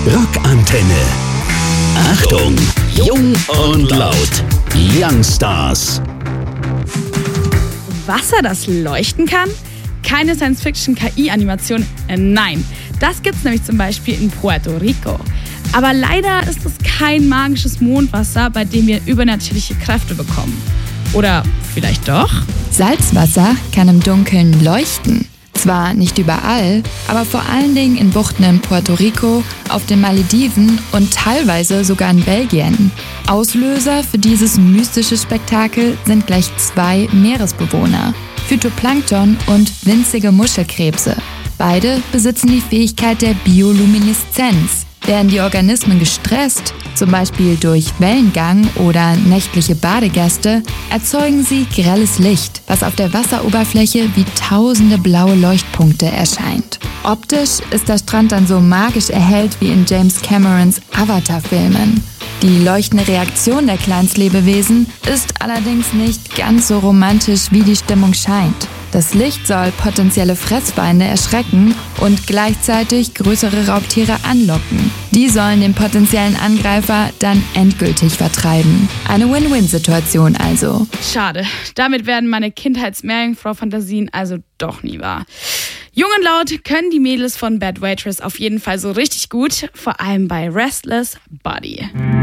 Rockantenne. Achtung, jung und laut. Youngstars. Wasser, das leuchten kann? Keine Science-Fiction-KI-Animation, nein. Das gibt's nämlich zum Beispiel in Puerto Rico. Aber leider ist es kein magisches Mondwasser, bei dem wir übernatürliche Kräfte bekommen. Oder vielleicht doch? Salzwasser kann im Dunkeln leuchten. Zwar nicht überall, aber vor allen Dingen in Buchten in Puerto Rico, auf den Malediven und teilweise sogar in Belgien. Auslöser für dieses mystische Spektakel sind gleich 2 Meeresbewohner, Phytoplankton und winzige Muschelkrebse. Beide besitzen die Fähigkeit der Biolumineszenz. Werden die Organismen gestresst, zum Beispiel durch Wellengang oder nächtliche Badegäste, erzeugen sie grelles Licht, was auf der Wasseroberfläche wie tausende blaue Leuchtpunkte erscheint. Optisch ist der Strand dann so magisch erhellt wie in James Camerons Avatar-Filmen. Die leuchtende Reaktion der Kleinstlebewesen ist allerdings nicht ganz so romantisch, wie die Stimmung scheint. Das Licht soll potenzielle Fressfeinde erschrecken und gleichzeitig größere Raubtiere anlocken. Die sollen den potenziellen Angreifer dann endgültig vertreiben. Eine Win-Win-Situation also. Schade, damit werden meine Kindheits-Meerjungfrau-Fantasien also doch nie wahr. Jung und laut können die Mädels von Bad Waitress auf jeden Fall so richtig gut, vor allem bei Restless Body.